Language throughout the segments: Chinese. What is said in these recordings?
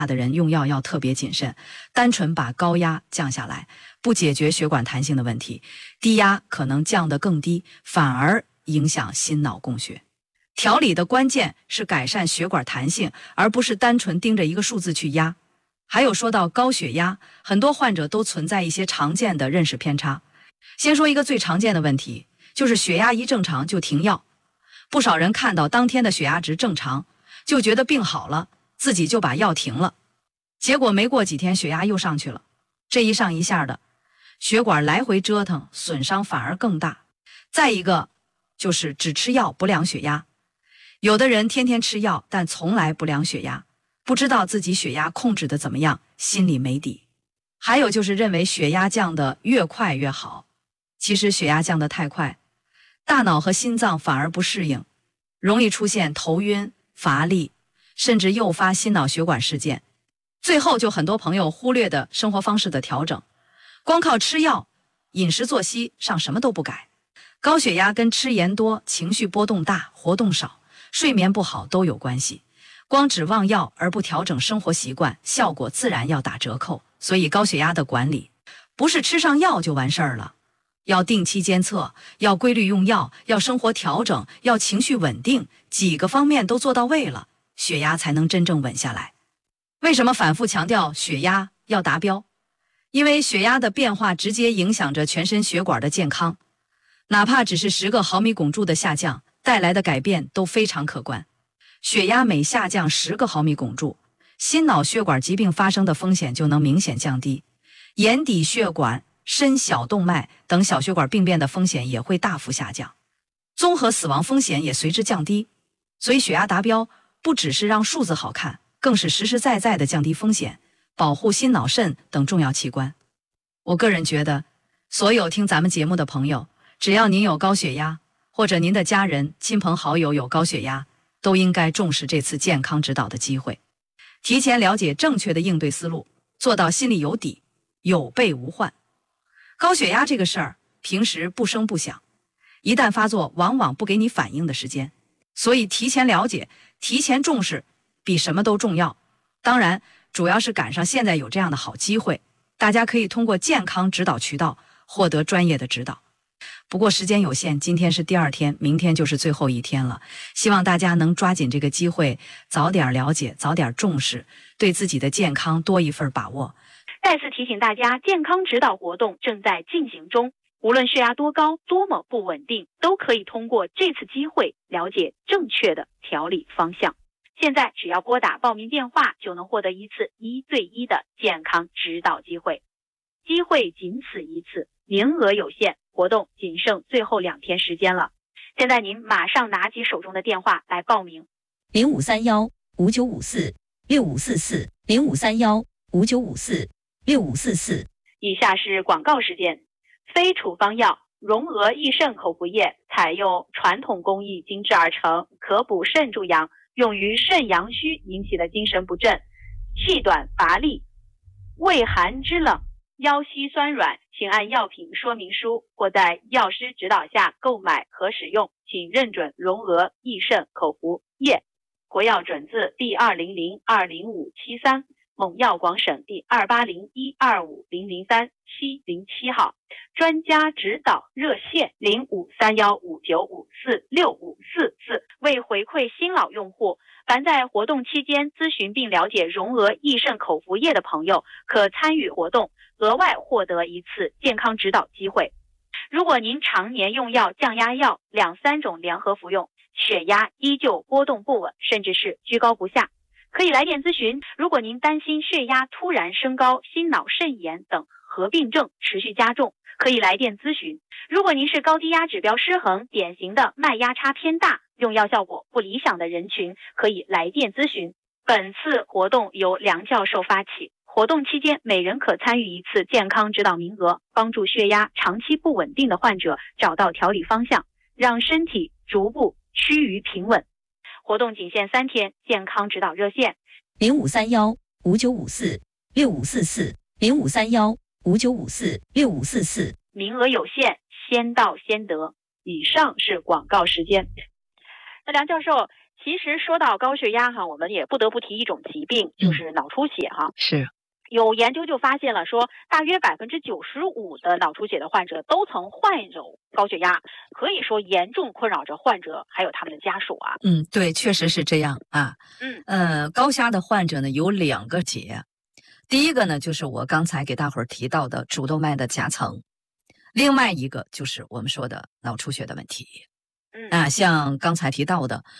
的人用药要特别谨慎，单纯把高压降下来，不解决血管弹性的问题，低压可能降得更低，反而影响心脑供血。调理的关键是改善血管弹性，而不是单纯盯着一个数字去压。还有说到高血压，很多患者都存在一些常见的认识偏差。先说一个最常见的问题，就是血压一正常就停药。不少人看到当天的血压值正常，就觉得病好了，自己就把药停了，结果没过几天血压又上去了，这一上一下的，血管来回折腾，损伤反而更大。再一个就是只吃药不量血压，有的人天天吃药，但从来不量血压，不知道自己血压控制的怎么样，心里没底。还有就是认为血压降得越快越好，其实血压降得太快，大脑和心脏反而不适应，容易出现头晕、乏力，甚至诱发心脑血管事件。最后就很多朋友忽略的生活方式的调整，光靠吃药，饮食作息上什么都不改。高血压跟吃盐多、情绪波动大、活动少、睡眠不好都有关系。光指望药而不调整生活习惯，效果自然要打折扣。所以高血压的管理不是吃上药就完事儿了，要定期监测，要规律用药，要生活调整，要情绪稳定，几个方面都做到位了，血压才能真正稳下来。为什么反复强调血压要达标？因为血压的变化直接影响着全身血管的健康，哪怕只是10个毫米汞柱的下降，带来的改变都非常可观。血压每下降10个毫米汞柱，心脑血管疾病发生的风险就能明显降低，眼底血管、深小动脉等小血管病变的风险也会大幅下降，综合死亡风险也随之降低。所以血压达标不只是让数字好看，更是实实在在的降低风险，保护心脑肾等重要器官。我个人觉得，所有听咱们节目的朋友，只要您有高血压，或者您的家人、亲朋好友有高血压，都应该重视这次健康指导的机会，提前了解正确的应对思路，做到心里有底，有备无患。高血压这个事儿，平时不声不响，一旦发作，往往不给你反应的时间，所以提前了解、提前重视，比什么都重要。当然，主要是赶上现在有这样的好机会，大家可以通过健康指导渠道获得专业的指导。不过时间有限，今天是第2天，明天就是最后一天了，希望大家能抓紧这个机会，早点了解，早点重视，对自己的健康多一份把握。 再次提醒大家，健康指导活动正在进行中，无论血压多高，多么不稳定，都可以通过这次机会了解正确的调理方向。现在只要拨打报名电话，就能获得一次1对1的健康指导机会。机会仅此一次，名额有限，活动仅剩最后2天时间了。现在您马上拿起手中的电话来报名。 0531-5954-6544，0531-5954-6544。 以下是广告时间。非处方药荣额益肾口服液采用传统工艺精制而成，可补肾助阳，用于肾阳虚引起的精神不振、气短乏力、畏寒肢冷、腰膝酸软，请按药品说明书或在药师指导下购买和使用，请认准荣额益肾口服液，国药准字第200-20573，蒙药广省第280125003-707号，专家指导热线053159546544。为回馈新老用户，凡在活动期间咨询并了解荣额益肾口服液的朋友，可参与活动，额外获得一次健康指导机会。如果您常年用药、降压药2-3种联合服用，血压依旧波动不稳，甚至是居高不下，可以来电咨询。如果您担心血压突然升高、心脑肾炎等合并症持续加重，可以来电咨询。如果您是高低压指标失衡、典型的脉压差偏大、用药效果不理想的人群，可以来电咨询。本次活动由梁教授发起，活动期间每人可参与一次健康指导名额，帮助血压长期不稳定的患者找到调理方向，让身体逐步趋于平稳。活动仅限3天，健康指导热线 0531-5954-6544，0531-5954-6544， 名额有限，先到先得。以上是广告时间。那梁教授， 其实说到高血压哈，我们也不得不提一种疾病，就是脑出血哈。 是。 有研究就发现了说，大约95%的脑出血的患者都曾患有高血压，可以说严重困扰着患者还有他们的家属啊。 对，确实是这样啊。高血压的患者呢有2个结，第一个呢就是我刚才给大伙儿提到的主动脉的夹层，另外一个就是我们说的脑出血的问题。像刚才提到的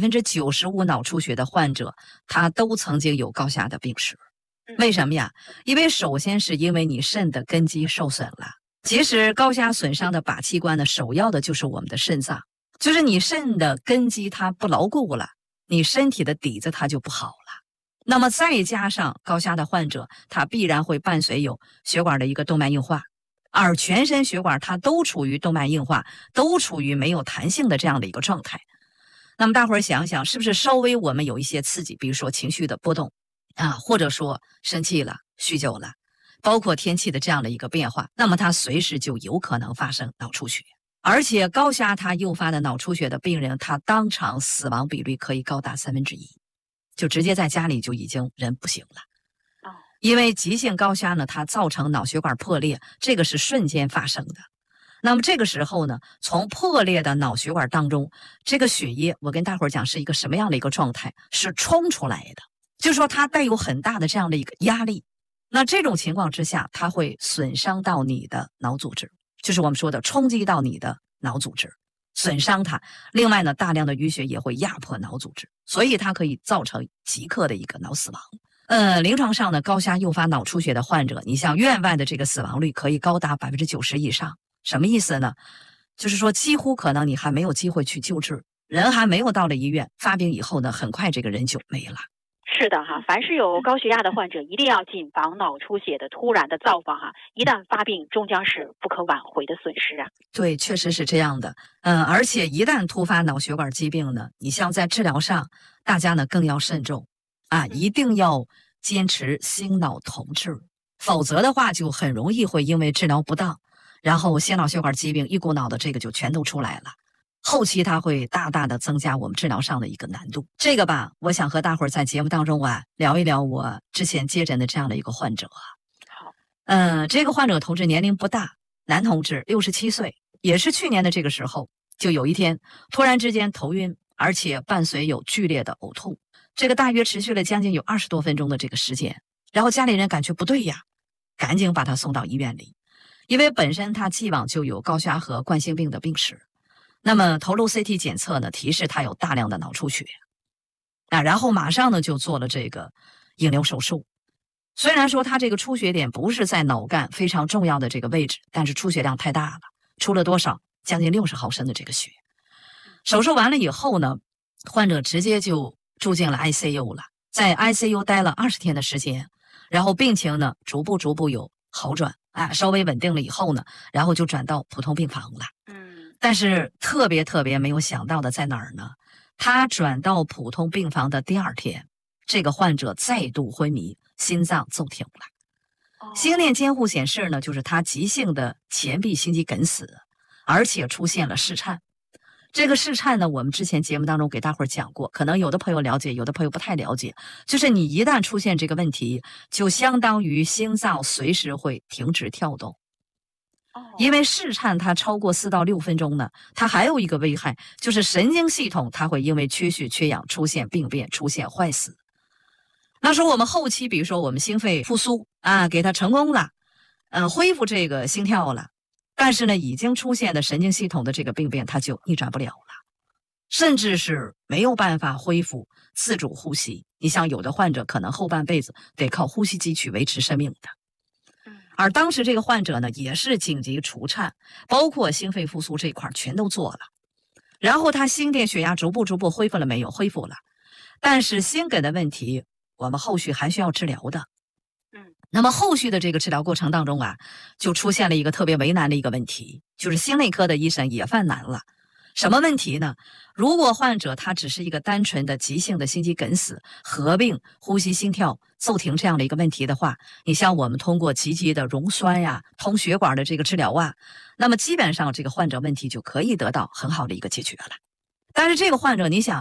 95%脑出血的患者，他都曾经有高血压的病史。为什么呀？因为首先是因为你肾的根基受损了。其实高血压损伤的靶器官呢，首要的就是我们的肾脏，就是你肾的根基它不牢固了，你身体的底子它就不好了。那么再加上高血压的患者，他必然会伴随有血管的一个动脉硬化，而全身血管它都处于动脉硬化，都处于没有弹性的这样的一个状态。那么大伙儿想想，是不是稍微我们有一些刺激，比如说情绪的波动或者说生气了、酗酒了，包括天气的这样的一个变化，那么它随时就有可能发生脑出血。而且高血压它诱发的脑出血的病人，他当场死亡比率可以高达1/3，就直接在家里就已经人不行了。因为急性高血压呢，它造成脑血管破裂，这个是瞬间发生的。那么这个时候呢，从破裂的脑血管当中，这个血液我跟大伙儿讲是一个什么样的一个状态，是冲出来的，就是说它带有很大的这样的一个压力。那这种情况之下，它会损伤到你的脑组织，就是我们说的冲击到你的脑组织，损伤它。另外呢，大量的淤血也会压迫脑组织，所以它可以造成即刻的一个脑死亡。临床上呢，高血压诱发脑出血的患者，你像院外的这个死亡率可以高达90%以上。什么意思呢？就是说几乎可能你还没有机会去救治，人还没有到了医院，发病以后呢，很快这个人就没了。 是的哈，凡是有高血压的患者，一定要谨防脑出血的突然的造访哈，一旦发病，终将是不可挽回的损失啊。 对，确实是这样的。而且一旦突发脑血管疾病呢，你像在治疗上，大家呢更要慎重一定要坚持心脑同治，否则的话就很容易会因为治疗不当，然后心脑血管疾病一股脑的这个就全都出来了。后期它会大大的增加我们治疗上的一个难度。这个吧，我想和大伙儿在节目当中聊一聊我之前接诊的这样的一个患者好， 这个患者同志年龄不大，男同志，67岁，也是去年的这个时候，就有一天突然之间头晕，而且伴随有剧烈的呕吐，这个大约持续了将近有20多分钟的这个时间。然后家里人感觉不对呀，赶紧把他送到医院里，因为本身他既往就有高血压和冠心病的病史。那么头颅 CT 检测呢，提示他有大量的脑出血然后马上呢就做了这个引流手术。虽然说他这个出血点不是在脑干非常重要的这个位置，但是出血量太大了，出了多少？将近60毫升的这个血。手术完了以后呢，患者直接就住进了 ICU 了，在 ICU 待了20天的时间，然后病情呢逐步有好转稍微稳定了以后呢，然后就转到普通病房了。但是特别没有想到的在哪儿呢？他转到普通病房的第2天，这个患者再度昏迷，心脏骤停了。心电监护显示呢，就是他急性的前臂心肌梗死，而且出现了室颤。这个室颤呢，我们之前节目当中给大伙儿讲过，可能有的朋友了解，有的朋友不太了解。就是你一旦出现这个问题，就相当于心脏随时会停止跳动。因为室颤它超过4到6分钟呢，它还有一个危害，就是神经系统它会因为缺血缺氧出现病变，出现坏死。那时候我们后期比如说我们心肺复苏给它成功了，恢复这个心跳了，但是呢已经出现的神经系统的这个病变它就逆转不了了，甚至是没有办法恢复自主呼吸。你像有的患者可能后半辈子得靠呼吸机去维持生命的。而当时这个患者呢，也是紧急除颤，包括心肺复苏这一块全都做了。然后他心电血压逐步恢复了没有？恢复了。但是心梗的问题，我们后续还需要治疗的。那么后续的这个治疗过程当中就出现了一个特别为难的一个问题，就是心内科的医生也犯难了。什么问题呢？如果患者他只是一个单纯的急性的心肌梗死，合并呼吸心跳骤停这样的一个问题的话，你像我们通过积极的溶栓通血管的这个治疗那么基本上这个患者问题就可以得到很好的一个解决了。但是这个患者你想，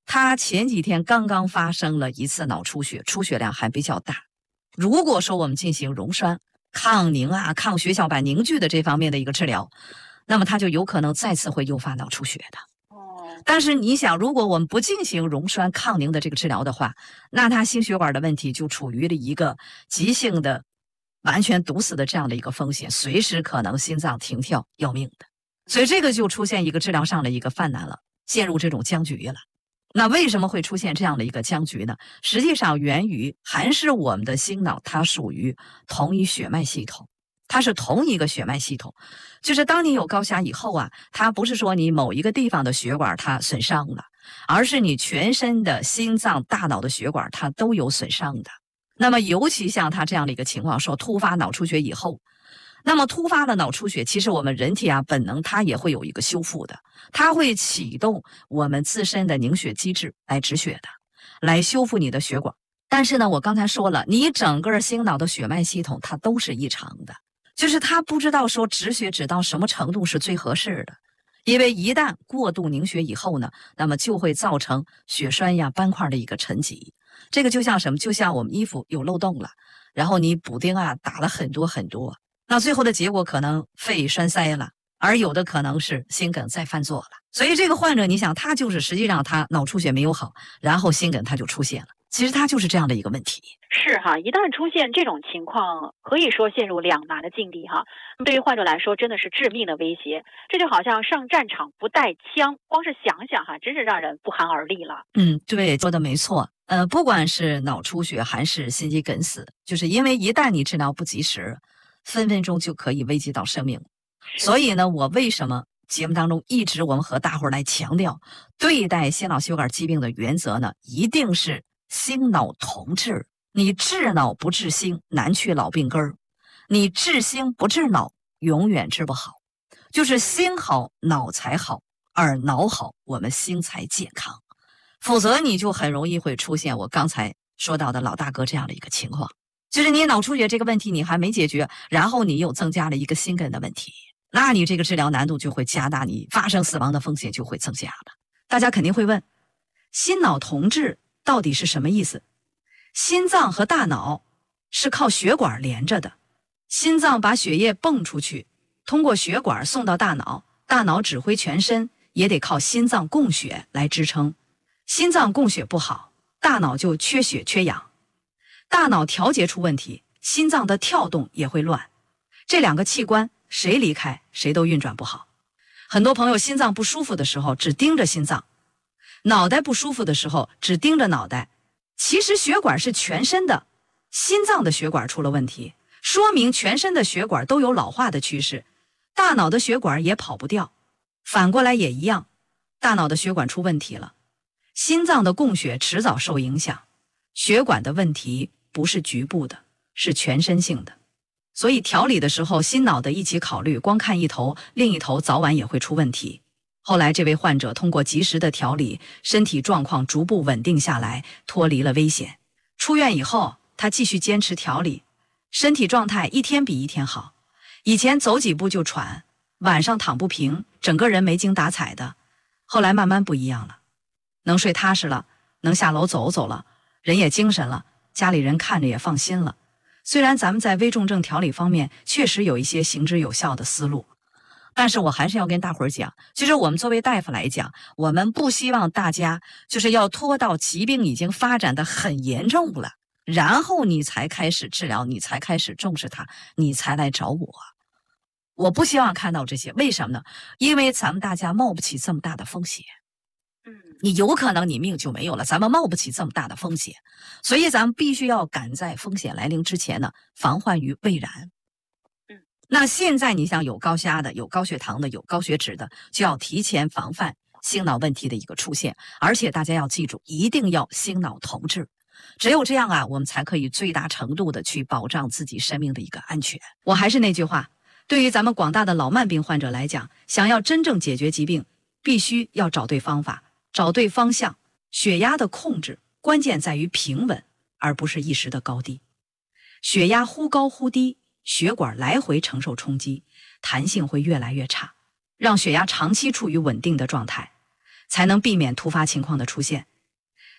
他前几天刚刚发生了一次脑出血，出血量还比较大。如果说我们进行溶栓、抗凝抗血小板凝聚的这方面的一个治疗，那么他就有可能再次会诱发脑出血的。但是你想，如果我们不进行溶栓抗凝的这个治疗的话，那他心血管的问题就处于了一个急性的完全堵死的这样的一个风险，随时可能心脏停跳要命的。所以这个就出现一个治疗上的一个犯难了，陷入这种僵局了。那为什么会出现这样的一个僵局呢？实际上源于还是我们的心脑它属于同一血脉系统，它是同一个血脉系统。就是当你有高血压以后它不是说你某一个地方的血管它损伤了，而是你全身的心脏、大脑的血管它都有损伤的。那么尤其像它这样的一个情况，说突发脑出血以后，那么突发的脑出血，其实我们人体本能它也会有一个修复的，它会启动我们自身的凝血机制来止血的，来修复你的血管。但是呢，我刚才说了，你整个心脑的血脉系统它都是异常的，就是它不知道说止血止到什么程度是最合适的。因为一旦过度凝血以后呢，那么就会造成血栓斑块的一个沉积。这个就像什么？就像我们衣服有漏洞了，然后你补丁打了很多很多，那最后的结果可能肺栓塞了，而有的可能是心梗再犯作了。所以这个患者你想，他就是实际上他脑出血没有好，然后心梗他就出现了，其实他就是这样的一个问题。 是一旦出现这种情况，可以说陷入两难的境地对于患者来说真的是致命的威胁。这就好像上战场不带枪，光是想想真是让人不寒而栗了。 对，说的没错。不管是脑出血还是心肌梗死，就是因为一旦你治疗不及时，分分钟就可以危及到生命。所以呢，我为什么节目当中一直我们和大伙儿来强调，对待心脑血管疾病的原则呢，一定是心脑同治。你治脑不治心，难去老病根儿；你治心不治脑，永远治不好。就是心好，脑才好，而脑好，我们心才健康。否则你就很容易会出现我刚才说到的老大哥这样的一个情况，就是你脑出血这个问题你还没解决，然后你又增加了一个心梗的问题，那你这个治疗难度就会加大，你发生死亡的风险就会增加了。大家肯定会问，心脑同治到底是什么意思？心脏和大脑是靠血管连着的，心脏把血液泵出去，通过血管送到大脑，大脑指挥全身也得靠心脏供血来支撑。心脏供血不好，大脑就缺血缺氧，大脑调节出问题，心脏的跳动也会乱。这两个器官谁离开谁都运转不好。很多朋友心脏不舒服的时候只盯着心脏，脑袋不舒服的时候只盯着脑袋，其实血管是全身的，心脏的血管出了问题，说明全身的血管都有老化的趋势，大脑的血管也跑不掉。反过来也一样，大脑的血管出问题了，心脏的供血迟早受影响。血管的问题不是局部的，是全身性的。所以调理的时候心脑的一起考虑，光看一头，另一头早晚也会出问题。后来这位患者通过及时的调理，身体状况逐步稳定下来，脱离了危险。出院以后他继续坚持调理，身体状态一天比一天好。以前走几步就喘，晚上躺不平，整个人没精打采的，后来慢慢不一样了，能睡踏实了，能下楼走走了，人也精神了，家里人看着也放心了。虽然咱们在危重症调理方面确实有一些行之有效的思路，但是我还是要跟大伙儿讲，其实我们作为大夫来讲，我们不希望大家就是要拖到疾病已经发展的很严重了，然后你才开始治疗，你才开始重视它，你才来找我。我不希望看到这些，为什么呢？因为咱们大家冒不起这么大的风险。你有可能你命就没有了，咱们冒不起这么大的风险，所以咱们必须要赶在风险来临之前呢，防患于未然。那现在你像有高血压的，有高血糖的，有高血脂的，就要提前防范心脑问题的一个出现，而且大家要记住，一定要心脑同治，只有这样我们才可以最大程度的去保障自己生命的一个安全。我还是那句话，对于咱们广大的老慢病患者来讲，想要真正解决疾病，必须要找对方法，找对方向。血压的控制关键在于平稳，而不是一时的高低。血压忽高忽低，血管来回承受冲击，弹性会越来越差，让血压长期处于稳定的状态，才能避免突发情况的出现，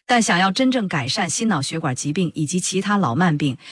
但想要真正改善心脑血管疾病以及其他老慢病，